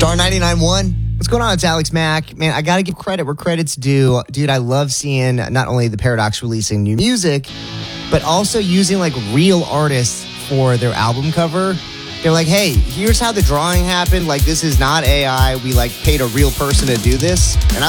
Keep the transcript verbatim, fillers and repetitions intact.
Star ninety-nine point one. What's going on? It's Alex Mack. Man, I got to give credit where credit's due. Dude, I love seeing not only the Paradox releasing new music, but also using like real artists for their album cover. They're like, hey, here's how the drawing happened. Like, this is not A I. We like paid a real person to do this. And I